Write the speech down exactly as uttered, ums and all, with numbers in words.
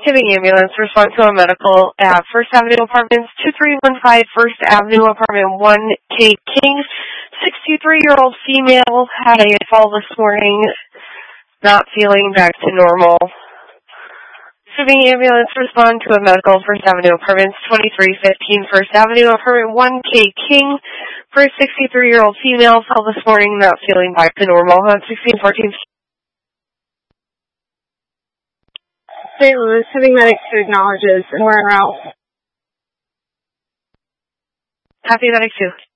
Receiving ambulance, respond to a medical at First Avenue Apartments, two three one five First Avenue Apartment one, Kate King. sixty-three-year-old female had a fall this morning, not feeling back to normal. Receiving ambulance, respond to a medical, First Avenue Apartments, twenty-three fifteen First Avenue Apartment one, Kate King. For a sixty-three-year-old female fell this morning, not feeling back to normal. On sixteen fourteen Saint Louis, Heavy Medics who acknowledges and we're en route. Happy Medic two.